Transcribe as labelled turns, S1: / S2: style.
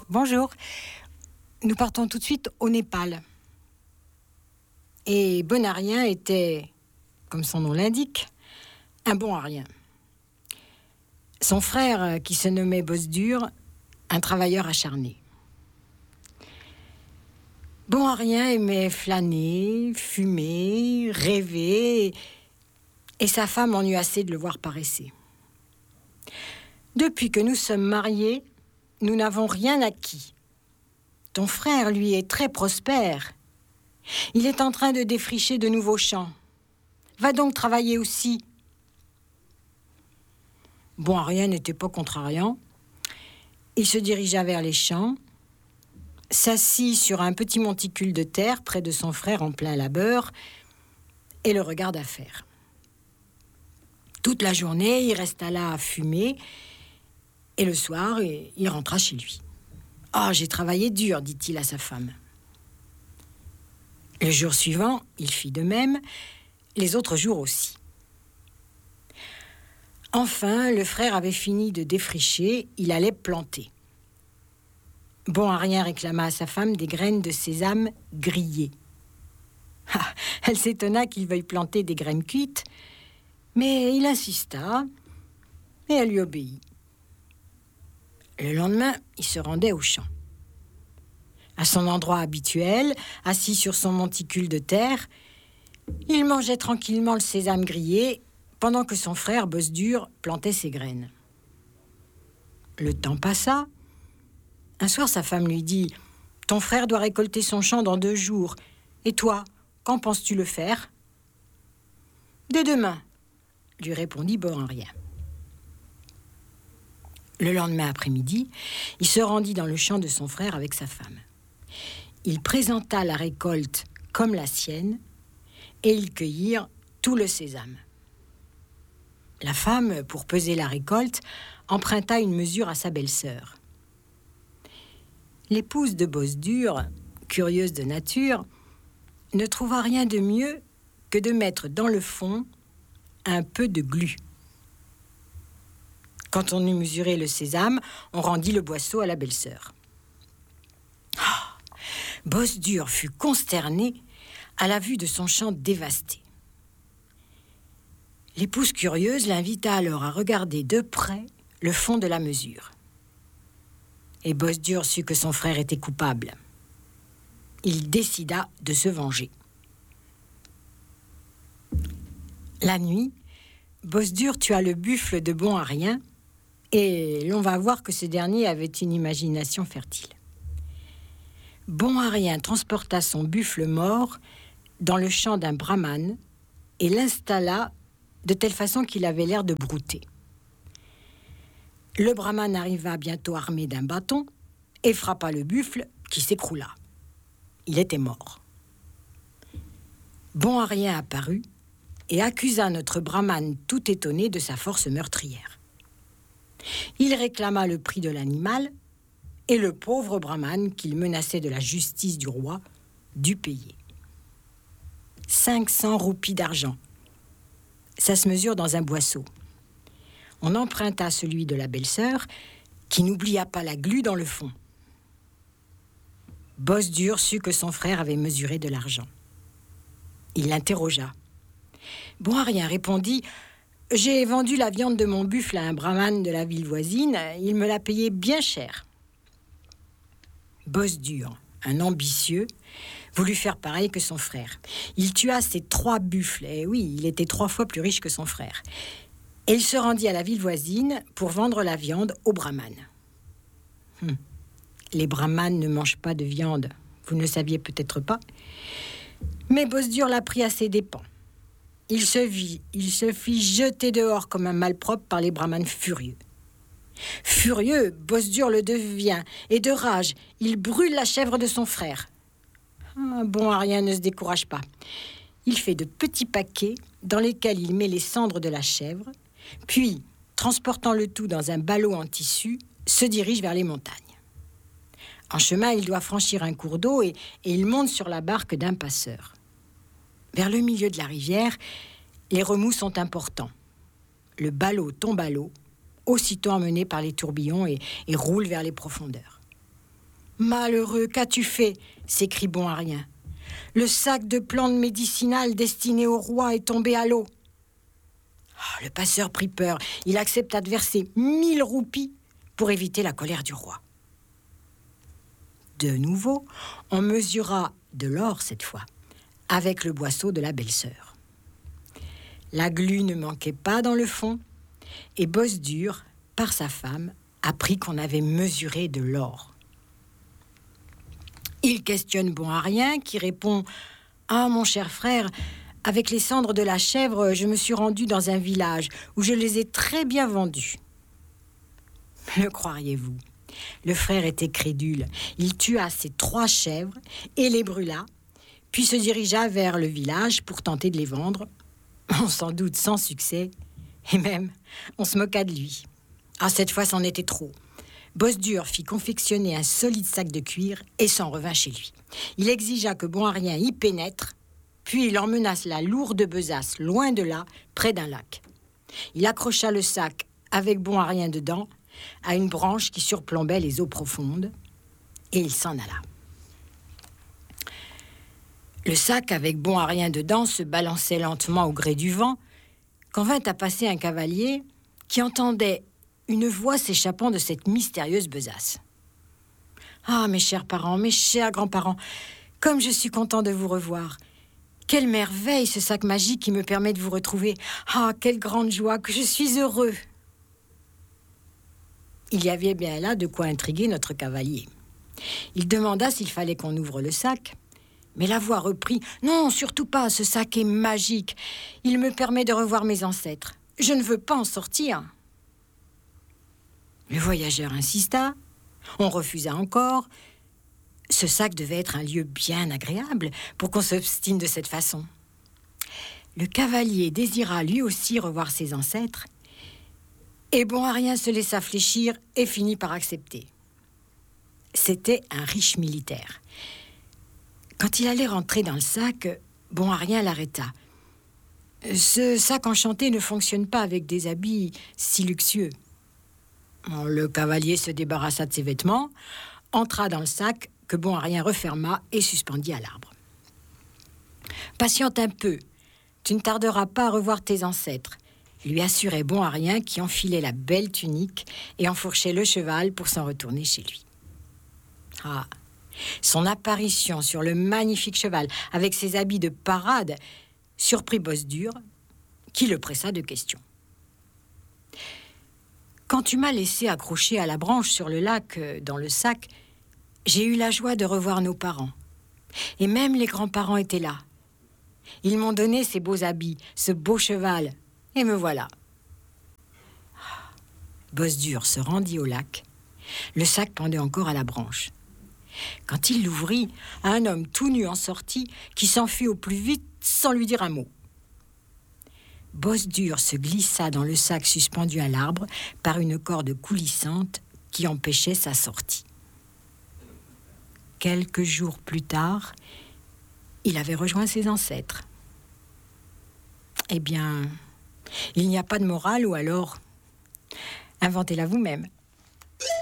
S1: Bonjour. Nous partons tout de suite au Népal. Et Bon à rien était, comme son nom l'indique, un bon à rien. Son frère, qui se nommait Bosdur, un travailleur acharné. Bon à rien aimait flâner, fumer, rêver, et sa femme ennuie assez de le voir paresser. Depuis que nous sommes mariés, nous n'avons rien acquis. Ton frère, lui, est très prospère. Il est en train de défricher de nouveaux champs. Va donc travailler aussi. Bon à rien n'était pas contrariant. Il se dirigea vers les champs, s'assit sur un petit monticule de terre près de son frère en plein labeur et le regarda faire. Toute la journée, il resta là à fumer et le soir, il rentra chez lui. « Ah, j'ai travaillé dur, dit-il à sa femme. » Le jour suivant, il fit de même, les autres jours aussi. Enfin, le frère avait fini de défricher, il allait planter. Bon à rien réclama à sa femme des graines de sésame grillées. Ah, elle s'étonna qu'il veuille planter des graines cuites, mais il insista et elle lui obéit. Le lendemain, il se rendait au champ. À son endroit habituel, assis sur son monticule de terre, il mangeait tranquillement le sésame grillé pendant que son frère Bosdur plantait ses graines. Le temps passa. Un soir, sa femme lui dit « Ton frère doit récolter son champ dans 2 jours. Et toi, quand penses-tu le faire ?»« Dès demain, » lui répondit Bon à rien. Le lendemain après-midi, il se rendit dans le champ de son frère avec sa femme. Il présenta la récolte comme la sienne et ils cueillirent tout le sésame. La femme, pour peser la récolte, emprunta une mesure à sa belle-sœur. L'épouse de Bosdur, curieuse de nature, ne trouva rien de mieux que de mettre dans le fond un peu de glu. Quand on eut mesuré le sésame, on rendit le boisseau à la belle-sœur. Bosdur fut consterné à la vue de son champ dévasté. L'épouse curieuse l'invita alors à regarder de près le fond de la mesure. Et Bosdur sut que son frère était coupable. Il décida de se venger. La nuit, Bosdur tua le buffle de Bon à rien et l'on va voir que ce dernier avait une imagination fertile. Bon à rien transporta son buffle mort dans le champ d'un brahmane et l'installa de telle façon qu'il avait l'air de brouter. Le brahmane arriva bientôt armé d'un bâton et frappa le buffle qui s'écroula. Il était mort. Bon à rien apparut et accusa notre brahmane tout étonné de sa force meurtrière. Il réclama le prix de l'animal et le pauvre brahmane qu'il menaçait de la justice du roi dut payer. 500 roupies d'argent. Ça se mesure dans un boisseau. On emprunta celui de la belle-sœur, qui n'oublia pas la glu dans le fond. Bosdur sut que son frère avait mesuré de l'argent. Il l'interrogea. Bon à rien répondit « J'ai vendu la viande de mon buffle à un brahmane de la ville voisine, il me l'a payé bien cher. » Bosdur, un ambitieux, voulut faire pareil que son frère. Il tua ses 3 buffles, et oui, il était 3 fois plus riche que son frère. Et il se rendit à la ville voisine pour vendre la viande aux brahmanes. Les brahmanes ne mangent pas de viande, vous ne le saviez peut-être pas. Mais Bosdur l'a pris à ses dépens. Il se fit jeter dehors comme un malpropre par les brahmanes furieux. Furieux, Bosdur le devient, et de rage, il brûle la chèvre de son frère. Bon à rien ne se décourage pas. Il fait de petits paquets dans lesquels il met les cendres de la chèvre, puis, transportant le tout dans un ballot en tissu, se dirige vers les montagnes. En chemin, il doit franchir un cours d'eau et il monte sur la barque d'un passeur. Vers le milieu de la rivière, les remous sont importants. Le ballot tombe à l'eau, aussitôt emmené par les tourbillons et roule vers les profondeurs. Malheureux, qu'as-tu fait » s'écrie Bon à rien. « Le sac de plantes médicinales destiné au roi est tombé à l'eau. » Le passeur prit peur. Il accepta de verser 1000 roupies pour éviter la colère du roi. De nouveau, on mesura de l'or cette fois, avec le boisseau de la belle-sœur. La glu ne manquait pas dans le fond, et Bosdur, par sa femme, apprit qu'on avait mesuré de l'or. Il questionne Bon à rien, qui répond « Ah, mon cher frère, avec les cendres de la chèvre, je me suis rendu dans un village où je les ai très bien vendues. » Le croiriez-vous ? Le frère était crédule. Il tua ses 3 chèvres et les brûla, puis se dirigea vers le village pour tenter de les vendre. Sans doute sans succès. Et même, on se moqua de lui. Ah, cette fois, c'en était trop. Bosdur fit confectionner un solide sac de cuir et s'en revint chez lui. Il exigea que Bon à rien y pénètre, puis il emmena la lourde besace loin de là, près d'un lac. Il accrocha le sac avec Bon à rien dedans à une branche qui surplombait les eaux profondes, et il s'en alla. Le sac avec Bon à rien dedans se balançait lentement au gré du vent, quand vint à passer un cavalier qui entendait une voix s'échappant de cette mystérieuse besace. « Ah, mes chers parents, mes chers grands-parents, comme je suis content de vous revoir. Quelle merveille ce sac magique qui me permet de vous retrouver. Ah, quelle grande joie, que je suis heureux !» Il y avait bien là de quoi intriguer notre cavalier. Il demanda s'il fallait qu'on ouvre le sac, mais la voix reprit « Non, surtout pas, ce sac est magique. Il me permet de revoir mes ancêtres. Je ne veux pas en sortir. » Le voyageur insista. On refusa encore. Ce sac devait être un lieu bien agréable pour qu'on s'obstine de cette façon. Le cavalier désira lui aussi revoir ses ancêtres, et Bon à rien se laissa fléchir et finit par accepter. C'était un riche militaire. Quand il allait rentrer dans le sac, Bon à rien l'arrêta. « Ce sac enchanté ne fonctionne pas avec des habits si luxueux. » Le cavalier se débarrassa de ses vêtements, entra dans le sac que Bon à rien referma et suspendit à l'arbre. « Patiente un peu, tu ne tarderas pas à revoir tes ancêtres. » lui assurait Bon à rien qui enfilait la belle tunique et enfourchait le cheval pour s'en retourner chez lui. Ah, son apparition sur le magnifique cheval avec ses habits de parade surprit Bosdur, qui le pressa de questions. « Quand tu m'as laissé accroché à la branche sur le lac, dans le sac, j'ai eu la joie de revoir nos parents. Et même les grands-parents étaient là. Ils m'ont donné ces beaux habits, ce beau cheval, et me voilà. » Bosdur se rendit au lac. Le sac pendait encore à la branche. Quand il l'ouvrit, un homme tout nu en sortit, qui s'enfuit au plus vite sans lui dire un mot. Bosdur se glissa dans le sac suspendu à l'arbre par une corde coulissante qui empêchait sa sortie. Quelques jours plus tard, il avait rejoint ses ancêtres. Eh bien, il n'y a pas de morale, ou alors inventez-la vous-même.